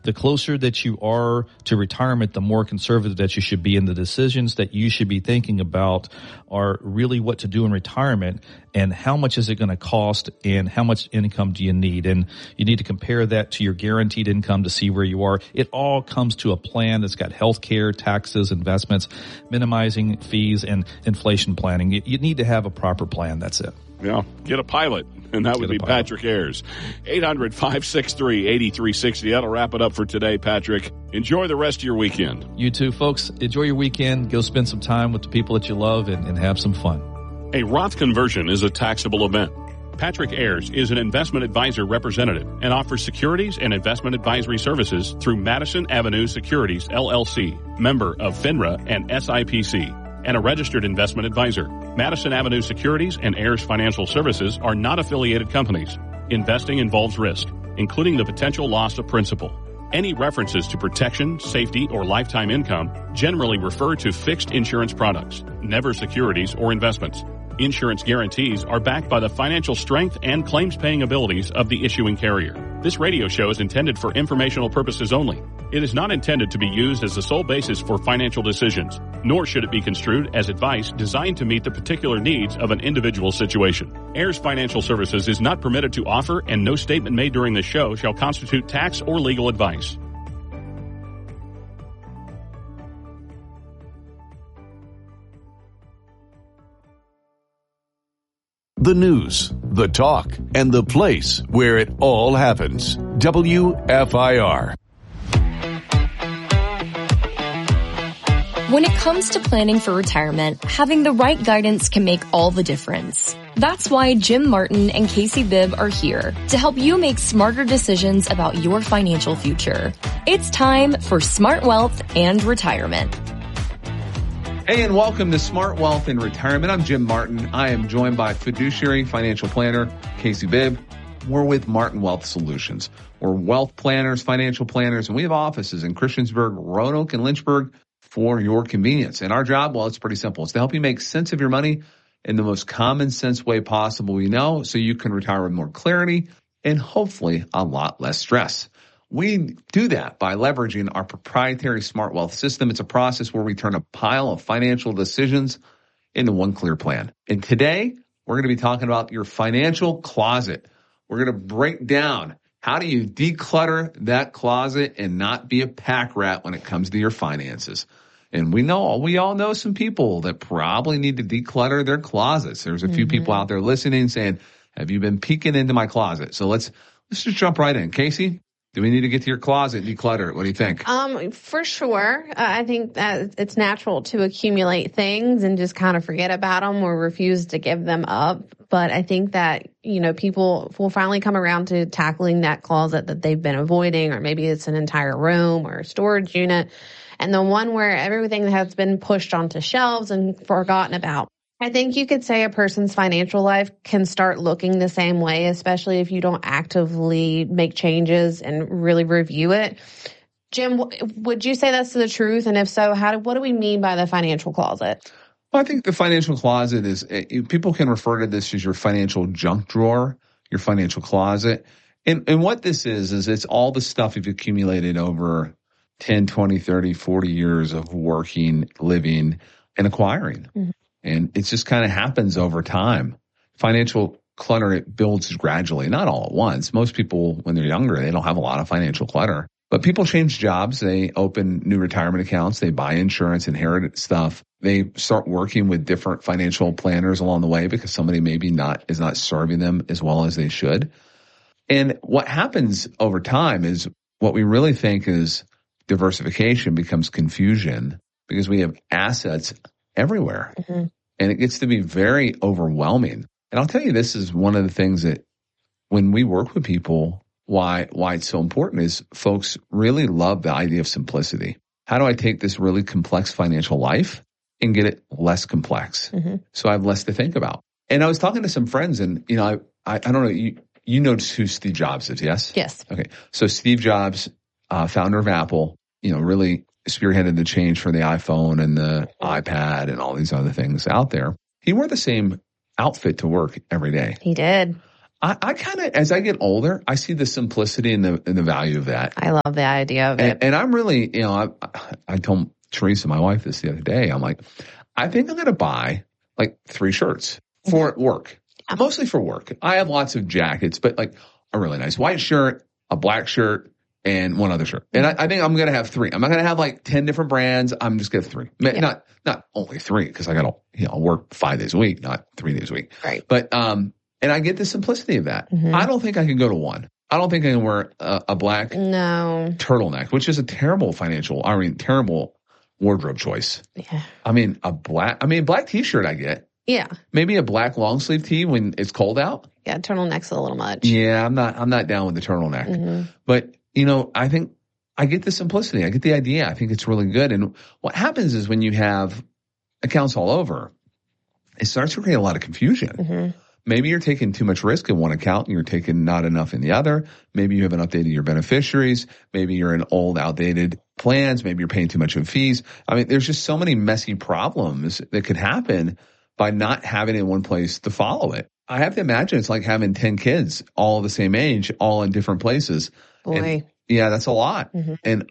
the closer that you are to retirement, the more conservative that you should be. And the decisions that you should be thinking about are really what to do in retirement and how much is it going to cost and how much income do you need. And you need to compare that to your guaranteed income to see where you are. It all comes to a plan that's got health care, taxes, investments, minimizing fees, and inflation planning. You need to have a proper plan. That's it. Yeah, get a pilot, and that would be Patrick Ayers. 800-563-8360. That'll wrap it up for today, Patrick. Enjoy the rest of your weekend. You too, folks. Enjoy your weekend. Go spend some time with the people that you love and have some fun. A Roth conversion is a taxable event. Patrick Ayers is an investment advisor representative and offers securities and investment advisory services through Madison Avenue Securities, LLC, member of FINRA and SIPC, and a registered investment advisor. Madison Avenue Securities and Ayers Financial Services are not affiliated companies. Investing involves risk, including the potential loss of principal. Any references to protection, safety, or lifetime income generally refer to fixed insurance products, never securities or investments. Insurance guarantees are backed by the financial strength and claims-paying abilities of the issuing carrier. This radio show is intended for informational purposes only. It is not intended to be used as the sole basis for financial decisions, nor should it be construed as advice designed to meet the particular needs of an individual situation. Ayers Financial Services is not permitted to offer, and no statement made during this show shall constitute tax or legal advice. The news, the talk, and the place where it all happens. WFIR. When it comes to planning for retirement, having the right guidance can make all the difference. That's why Jim Martin and Casey Bibb are here to help you make smarter decisions about your financial future. It's time for Smart Wealth and Retirement. Hey, and welcome to Smart Wealth and Retirement. I'm Jim Martin. I am joined by fiduciary financial planner Casey Bibb. We're with Martin Wealth Solutions. We're wealth planners, financial planners, and we have offices in Christiansburg, Roanoke, and Lynchburg for your convenience. And our job, well, it's pretty simple. It's to help you make sense of your money in the most common sense way possible we know, so you can retire with more clarity and hopefully a lot less stress. We do that by leveraging our proprietary Smart Wealth system. It's a process where we turn a pile of financial decisions into one clear plan. And today, we're going to be talking about your financial closet. We're going to break down how do you declutter that closet and not be a pack rat when it comes to your finances. And we all know some people that probably need to declutter their closets. There's a few people out there listening saying, have you been peeking into my closet? So let's just jump right in. Casey? Do we need to get to your closet and declutter it? What do you think? For sure. I think that it's natural to accumulate things and just kind of forget about them or refuse to give them up. But I think that, people will finally come around to tackling that closet that they've been avoiding, or maybe it's an entire room or a storage unit, and the one where everything has been pushed onto shelves and forgotten about. I think you could say a person's financial life can start looking the same way, especially if you don't actively make changes and really review it. Jim, would you say that's the truth? And if so, what do we mean by the financial closet? Well, I think the financial closet is, people can refer to this as your financial junk drawer, your financial closet. And what this is it's all the stuff you've accumulated over 10, 20, 30, 40 years of working, living, and acquiring. Mm-hmm. And it just kind of happens over time. Financial clutter, it builds gradually, not all at once. Most people, when they're younger, they don't have a lot of financial clutter. But people change jobs. They open new retirement accounts. They buy insurance, inherit stuff. They start working with different financial planners along the way because somebody maybe is not serving them as well as they should. And what happens over time is what we really think is diversification becomes confusion because we have assets everywhere. Mm-hmm. And it gets to be very overwhelming. And I'll tell you, this is one of the things that when we work with people, why it's so important is folks really love the idea of simplicity. How do I take this really complex financial life and get it less complex? Mm-hmm. So I have less to think about. And I was talking to some friends and, I don't know, you know who Steve Jobs is, yes? Yes. Okay. So Steve Jobs, founder of Apple, really spearheaded the change for the iPhone and the iPad and all these other things out there. He wore the same outfit to work every day. He did. I kind of, as I get older, I see the simplicity and the value of that. I love the idea of it. And I'm really, I told Teresa, my wife, this the other day. I'm like, I think I'm going to buy like 3 shirts for work, mostly for work. I have lots of jackets, but like a really nice white shirt, a black shirt, and one other shirt. And I think I'm going to have 3. I'm not going to have like 10 different brands. I'm just going to have 3. Yeah. Not only 3, because I got to, work 5 days a week, not 3 days a week. Right. But, and I get the simplicity of that. Mm-hmm. I don't think I can go to 1. I don't think I can wear a black turtleneck, which is a terrible wardrobe choice. Yeah. Black t-shirt I get. Yeah. Maybe a black long sleeve tee when it's cold out. Yeah, turtleneck's a little much. Yeah, I'm not down with the turtleneck. Mm-hmm. But, I think I get the simplicity. I get the idea. I think it's really good. And what happens is when you have accounts all over, it starts to create a lot of confusion. Mm-hmm. Maybe you're taking too much risk in one account and you're taking not enough in the other. Maybe you haven't updated your beneficiaries. Maybe you're in old, outdated plans. Maybe you're paying too much in fees. There's just so many messy problems that could happen by not having it in one place to follow it. I have to imagine it's like having 10 kids, all the same age, all in different places. Boy. And, yeah, that's a lot. Mm-hmm. And,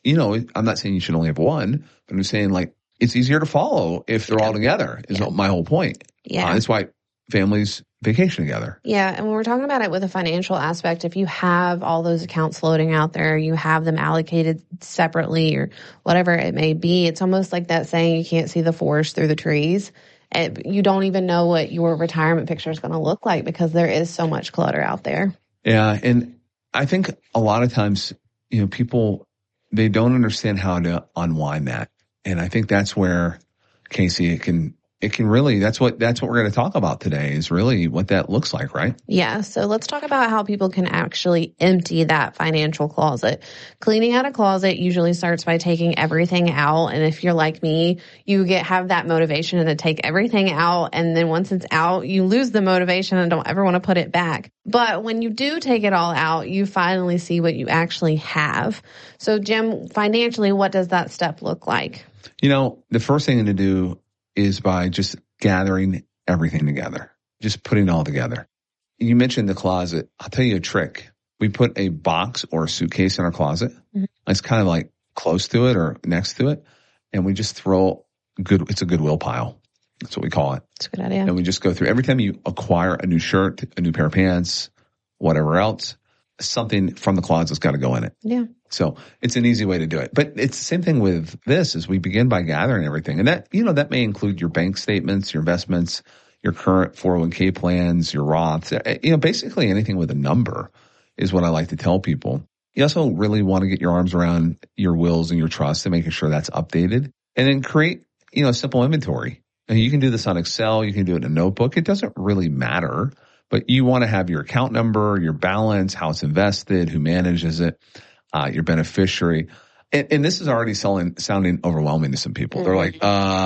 I'm not saying you should only have one, but I'm saying like it's easier to follow if they're all together is my whole point. Yeah. That's why families vacation together. Yeah. And when we're talking about it with a financial aspect, if you have all those accounts floating out there, you have them allocated separately or whatever it may be, it's almost like that saying, you can't see the forest through the trees. And you don't even know what your retirement picture is going to look like because there is so much clutter out there. Yeah. And I think a lot of times, people, they don't understand how to unwind that. And I think that's where, Casey, it can really, that's what we're going to talk about today is really what that looks like, right? Yeah. So let's talk about how people can actually empty that financial closet. Cleaning out a closet usually starts by taking everything out. And if you're like me, you have that motivation to take everything out. And then once it's out, you lose the motivation and don't ever want to put it back. But when you do take it all out, you finally see what you actually have. So Jim, financially, what does that step look like? The first thing to do is by just gathering everything together, just putting it all together. You mentioned the closet. I'll tell you a trick. We put a box or a suitcase in our closet. Mm-hmm. It's kind of like close to it or next to it. And we just it's a Goodwill pile. That's what we call it. That's a good idea. And we just go through every time you acquire a new shirt, a new pair of pants, whatever else, something from the closet's got to go in it. Yeah. So it's an easy way to do it. But it's the same thing with this is we begin by gathering everything. And that, that may include your bank statements, your investments, your current 401k plans, your Roths, basically anything with a number is what I like to tell people. You also really want to get your arms around your wills and your trusts and making sure that's updated and then create, a simple inventory. And you can do this on Excel. You can do it in a notebook. It doesn't really matter, but you want to have your account number, your balance, how it's invested, who manages it. Your beneficiary. And this is already sounding overwhelming to some people. They're like,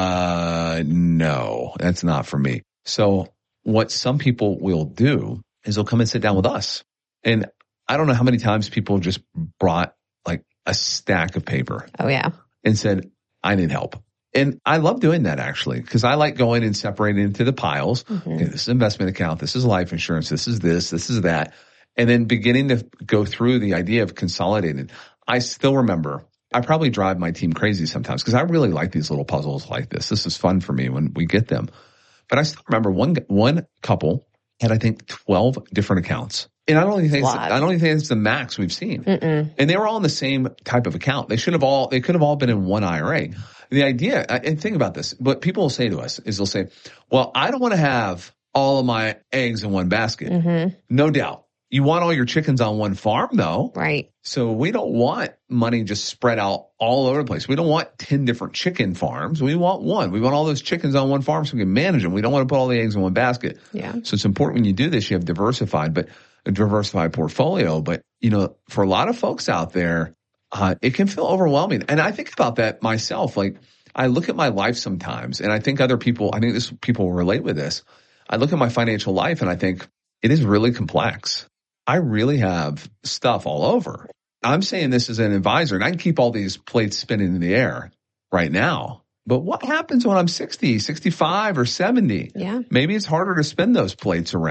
no, that's not for me. So what some people will do is they'll come and sit down with us. And I don't know how many times people just brought like a stack of paper. Oh, yeah. And said, I need help. And I love doing that actually, because I like going and separating into the piles. Mm-hmm. Okay, this is investment account. This is life insurance. This is that. And then beginning to go through the idea of consolidating. I still remember, I probably drive my team crazy sometimes because I really like these little puzzles like this. This is fun for me when we get them. But I still remember one couple had, I think, 12 different accounts. And I don't even think it's the max we've seen. Mm-mm. And they were all in the same type of account. They could have all been in one IRA. The idea, and think about this, what people will say to us is they'll say, well, I don't want to have all of my eggs in one basket. Mm-hmm. No doubt. You want all your chickens on one farm, though. Right. So we don't want money just spread out all over the place. We don't want 10 different chicken farms. We want one. We want all those chickens on one farm so we can manage them. We don't want to put all the eggs in one basket. Yeah. So it's important when you do this, you have a diversified portfolio. But, for a lot of folks out there, it can feel overwhelming. And I think about that myself. Like, I look at my life sometimes, and I think people will relate with this. I look at my financial life, and I think it is really complex. I really have stuff all over. I'm saying this as an advisor, and I can keep all these plates spinning in the air right now. But what happens when I'm 60, 65, or 70? Yeah. Maybe it's harder to spin those plates around.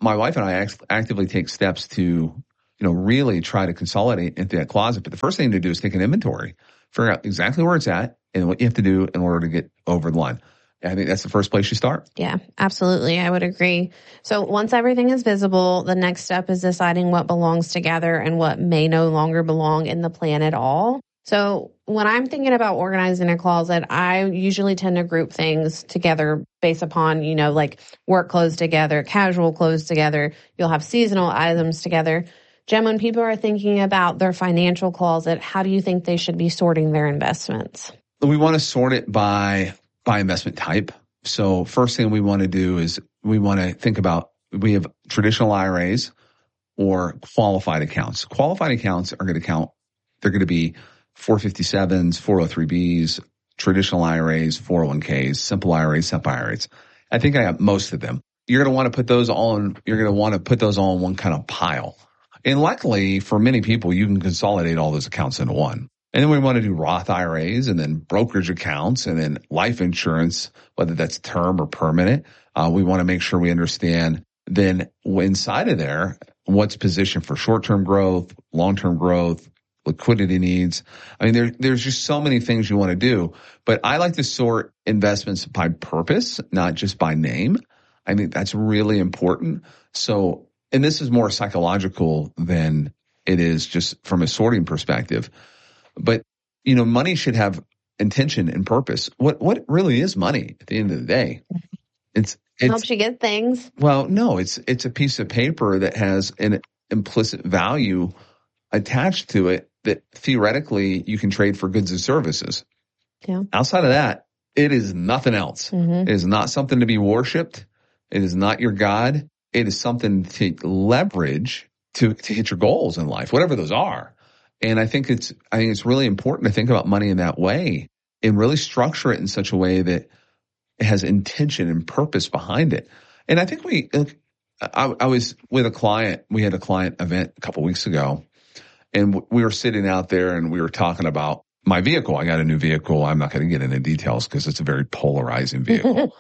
my wife and I actively take steps to, really try to consolidate into that closet. But the first thing to do is take an inventory, figure out exactly where it's at and what you have to do in order to get over the line. I think that's the first place you start. Yeah, absolutely. I would agree. So once everything is visible, the next step is deciding what belongs together and what may no longer belong in the plan at all. So when I'm thinking about organizing a closet, I usually tend to group things together based upon, like work clothes together, casual clothes together. You'll have seasonal items together. Jem, when people are thinking about their financial closet, how do you think they should be sorting their investments? We want to sort it by investment type. So first thing we want to do is we want to think about, we have traditional IRAs or qualified accounts. Qualified accounts are going to count, they're going to be 457s, 403bs, traditional IRAs, 401ks, simple IRAs, SEP IRAs. I think I have most of them. You're going to want to put those all in one kind of pile. And luckily for many people, you can consolidate all those accounts into one. And then we want to do Roth IRAs and then brokerage accounts and then life insurance, whether that's term or permanent. We want to make sure we understand then inside of there, what's positioned for short-term growth, long-term growth, liquidity needs. I mean, there's just so many things you want to do, but I like to sort investments by purpose, not just by name. I think that's really important. So, and this is more psychological than it is just from a sorting perspective. But, money should have intention and purpose. What really is money at the end of the day? It helps you get things. Well, no, it's a piece of paper that has an implicit value attached to it that theoretically you can trade for goods and services. Yeah. Outside of that, it is nothing else. Mm-hmm. It is not something to be worshipped. It is not your God. It is something to leverage to hit your goals in life, whatever those are. And I think it's really important to think about money in that way and really structure it in such a way that it has intention and purpose behind it. And I think I was with a client. We had a client event a couple weeks ago, and we were sitting out there and we were talking about my vehicle. I got a new vehicle. I'm not going to get into details because it's a very polarizing vehicle.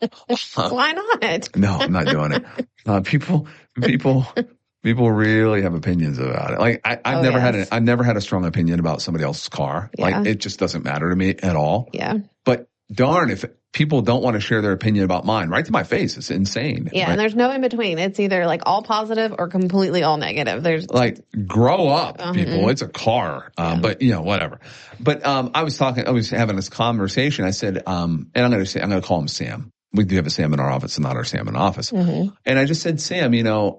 Why not? No, I'm not doing it. People really have opinions about it. Like I've never had a strong opinion about somebody else's car. Yeah. Like it just doesn't matter to me at all. Yeah. But darn, if people don't want to share their opinion about mine, right to my face, it's insane. Yeah. Right? And there's no in between. It's either like all positive or completely all negative. There's like grow up, people. It's a car. But whatever. But, I was having this conversation. I said, and I'm going to call him Sam. We do have a Sam in our office and not our Sam in office. Mm-hmm. And I just said, Sam,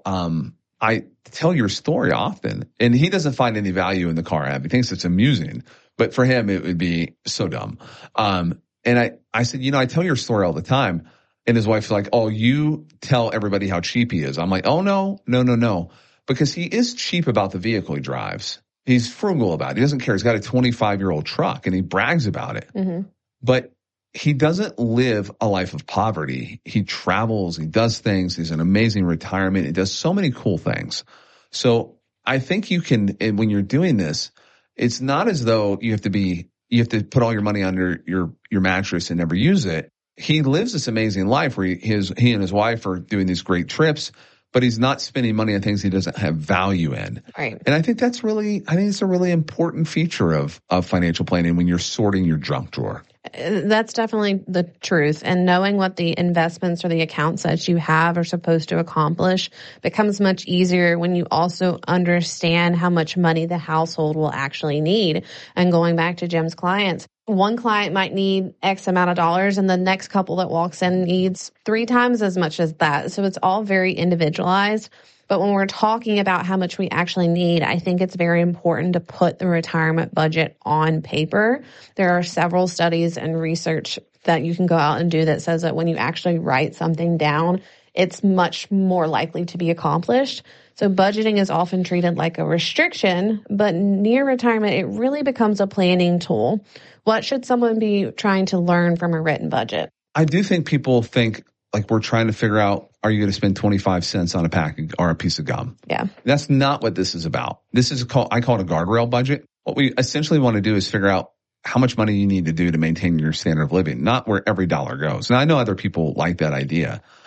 I tell your story often, and he doesn't find any value in the car I have. He thinks it's amusing, but for him, it would be so dumb. And I said, I tell your story all the time. And his wife's like, oh, you tell everybody how cheap he is. I'm like, oh, no. Because he is cheap about the vehicle he drives. He's frugal about it. He doesn't care. He's got a 25-year-old truck and he brags about it. Mm-hmm. But he doesn't live a life of poverty. He travels, he does things, he's an amazing retirement, he does so many cool things. So I think you can, when you're doing this, it's not as though you have to put all your money under your mattress and never use it. He lives this amazing life where he and his wife are doing these great trips, but he's not spending money on things he doesn't have value in. Right. And I think it's a really important feature of financial planning when you're sorting your junk drawer. That's definitely the truth. And knowing what the investments or the accounts that you have are supposed to accomplish becomes much easier when you also understand how much money the household will actually need. And going back to Jim's clients, one client might need X amount of dollars and the next couple that walks in needs 3 times as much as that. So it's all very individualized. But when we're talking about how much we actually need, I think it's very important to put the retirement budget on paper. There are several studies and research that you can go out and do that says that when you actually write something down, it's much more likely to be accomplished. So budgeting is often treated like a restriction, but near retirement, it really becomes a planning tool. What should someone be trying to learn from a written budget? I do think people think like we're trying to figure out, are you going to spend 25 cents on a package or a piece of gum? Yeah. That's not what this is about. I call it a guardrail budget. What we essentially want to do is figure out how much money you need to do to maintain your standard of living, not where every dollar goes. Now, I know other people like that idea,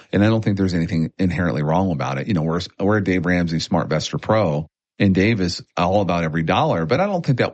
And I don't think there's anything inherently wrong about it. We're Dave Ramsey Smart Vestor Pro, and Dave is all about every dollar, but I don't think that